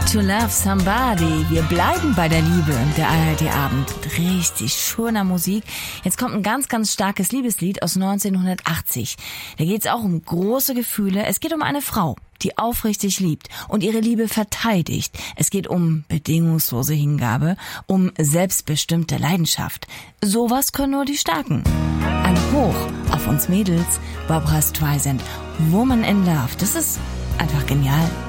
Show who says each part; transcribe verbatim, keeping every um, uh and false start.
Speaker 1: To Love Somebody. Wir bleiben bei der Liebe. Der A R D-Abend mit richtig schöner Musik. Jetzt kommt ein ganz, ganz starkes Liebeslied aus neunzehnhundertachtzig. Da geht es auch um große Gefühle. Es geht um eine Frau, die aufrichtig liebt und ihre Liebe verteidigt. Es geht um bedingungslose Hingabe, um selbstbestimmte Leidenschaft. Sowas können nur die Starken. Ein Hoch auf uns Mädels. Barbra Streisand. Woman in Love. Das ist einfach genial.